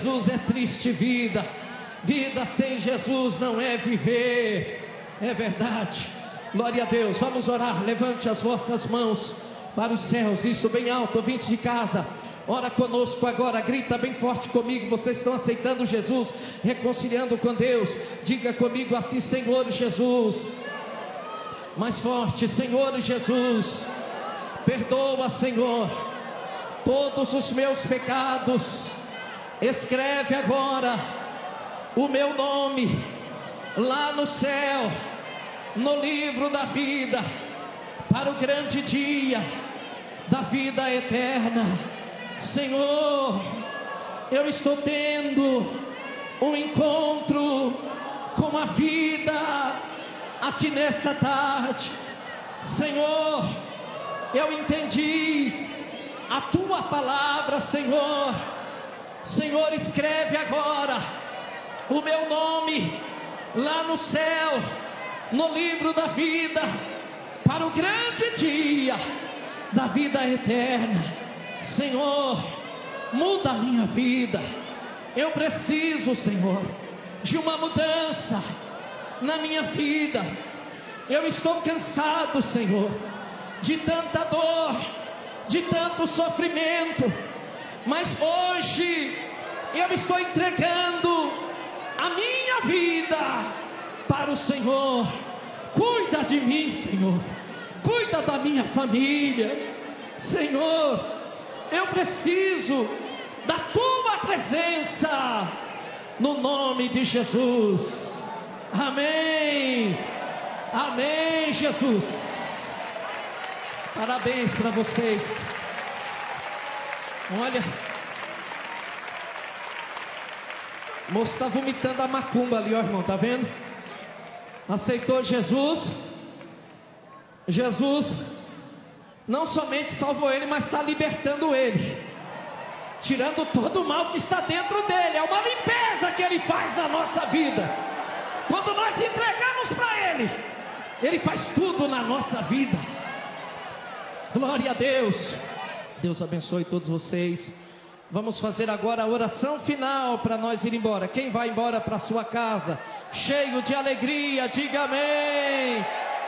Jesus é triste vida. Vida sem Jesus não é viver. É verdade. Glória a Deus. Vamos orar. Levante as vossas mãos para os céus. Isso bem alto, ouvinte de casa. Ora conosco agora, grita bem forte comigo. Vocês estão aceitando Jesus, reconciliando com Deus. Diga comigo assim: Senhor Jesus. Mais forte: Senhor Jesus, perdoa, Senhor, todos os meus pecados. Escreve agora o meu nome lá no céu, no livro da vida, para o grande dia da vida eterna. Senhor, eu estou tendo um encontro com a vida aqui nesta tarde. Senhor, eu entendi a tua palavra, Senhor. Senhor, escreve agora o meu nome lá no céu, no livro da vida, para o grande dia da vida eterna. Senhor, muda a minha vida. Eu preciso, Senhor, de uma mudança na minha vida. Eu estou cansado, Senhor, de tanta dor, de tanto sofrimento, mas hoje eu estou entregando a minha vida para o Senhor. Cuida de mim, Senhor, cuida da minha família, Senhor. Eu preciso da tua presença, no nome de Jesus. Amém. Amém, Jesus. Parabéns para vocês. Olha, o moço está vomitando a macumba ali, ó, irmão, tá vendo? Aceitou Jesus. Jesus não somente salvou ele, mas está libertando ele, tirando todo o mal que está dentro dele. É uma limpeza que ele faz na nossa vida. Quando nós entregamos para ele, ele faz tudo na nossa vida. Glória a Deus. Deus abençoe todos vocês. Vamos fazer agora a oração final para nós ir embora. Quem vai embora para sua casa cheio de alegria, diga amém.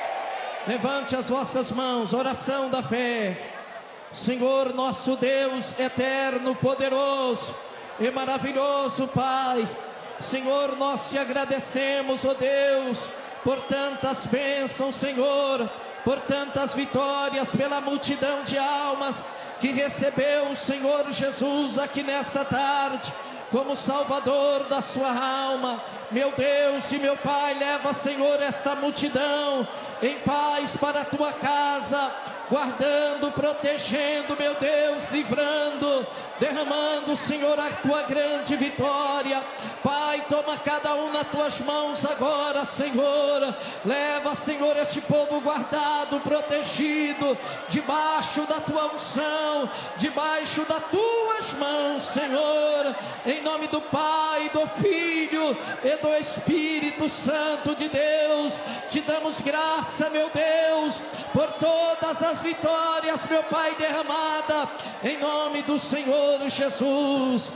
Levante as vossas mãos. Oração da fé. Senhor nosso Deus eterno, poderoso e maravilhoso Pai, Senhor, nós te agradecemos, ó Deus, por tantas bênçãos, Senhor, por tantas vitórias, pela multidão de almas que recebeu o Senhor Jesus aqui nesta tarde como Salvador da sua alma. Meu Deus e meu Pai, leva, Senhor, esta multidão em paz para a tua casa, guardando, protegendo, meu Deus, livrando, derramando, Senhor, a tua grande vitória. Pai, toma cada um nas tuas mãos agora, Senhor. Leva, Senhor, este povo guardado, protegido, debaixo da tua unção, debaixo das tuas mãos, Senhor. Em nome do Pai, do Filho e do Espírito Santo de Deus, te damos graça, meu Deus, por todas as vitórias, meu Pai, derramada em nome do Senhor Jesus.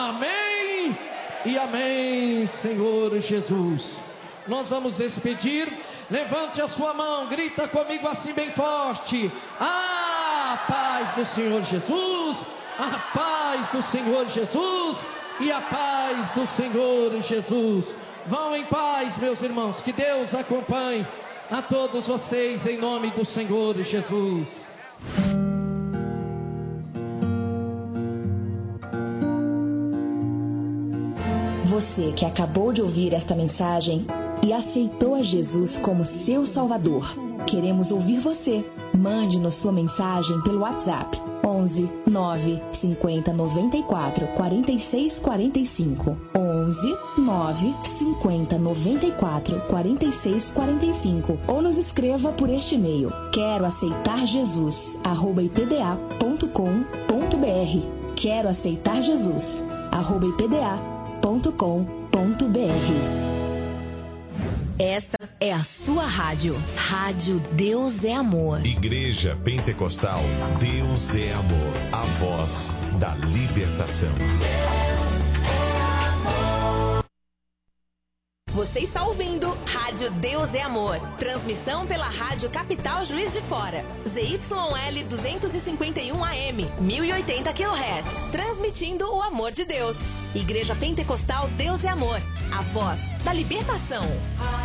Amém e amém, Senhor Jesus. Nós vamos despedir. Levante a sua mão, grita comigo assim bem forte: a paz do Senhor Jesus, a paz do Senhor Jesus e a paz do Senhor Jesus. Vão em paz, meus irmãos, que Deus acompanhe a todos vocês em nome do Senhor Jesus. Você que acabou de ouvir esta mensagem e aceitou a Jesus como seu Salvador, queremos ouvir você. Mande-nos sua mensagem pelo WhatsApp 11 9 50 94 46 45, 11 9 50 94 46 45, ou nos escreva por este e-mail: quero aceitar Jesus @ipda.com.br, quero aceitar Jesus @ipda.com.br. Esta é a sua rádio. Rádio Deus é Amor. Igreja Pentecostal Deus é Amor. A voz da libertação. Deus é Você está ouvindo Rádio Deus é Amor. Transmissão pela Rádio Capital Juiz de Fora. ZYL 251 AM, 1080 kHz. Transmitindo o amor de Deus. Igreja Pentecostal Deus é Amor. A voz da libertação.